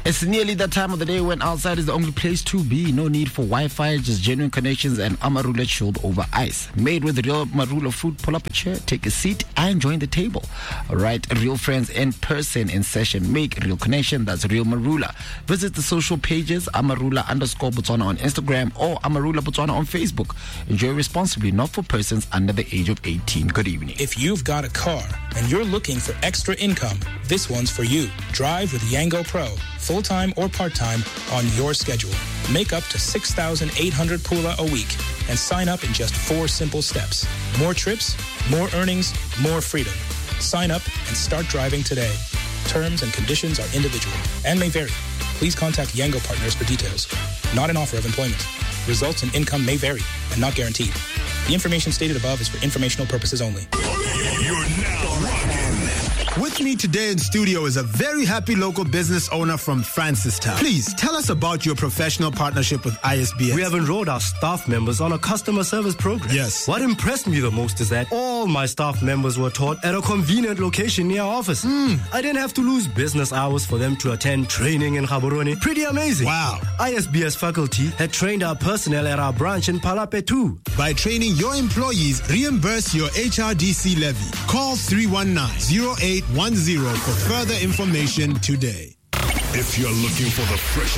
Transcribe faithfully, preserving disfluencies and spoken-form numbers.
It's nearly that time of the day when outside is the only place to be. No need for Wi-Fi, just genuine connections and Amarula chilled over ice. Made with real Marula fruit. Pull up a chair, take a seat, and join the table. All right, real friends in person in session. Make real connection. That's real Marula. Visit the social pages Amarula underscore Botswana on Instagram or Amarula Botswana on Facebook. Enjoy responsibly, not for persons under the age of eighteen. Good evening. If you've got a car and you're looking for extra income, this one's for you. Drive with Yango Pro, full-time or part-time, on your schedule. Make up to six thousand eight hundred pula a week and sign up in just four simple steps. More trips, more earnings, more freedom. Sign up and start driving today. Terms and conditions are individual and may vary. Please contact Yango Partners for details. Not an offer of employment. Results and income may vary and not guaranteed. The information stated above is for informational purposes only. You're now rocking. With me today in studio is a very happy local business owner from Francistown. Please tell us about your professional partnership with I S B S. We have enrolled our staff members on a customer service program. Yes. What impressed me the most is that all my staff members were taught at a convenient location near our office. Mm. I didn't have to lose business hours for them to attend training in Gaborone. Pretty amazing. Wow. I S B S faculty had trained our personnel at our branch in Palape too. By training your employees, reimburse your H R D C levy. Call three one nine, zero eight one zero for further information today. If you're looking for the fresh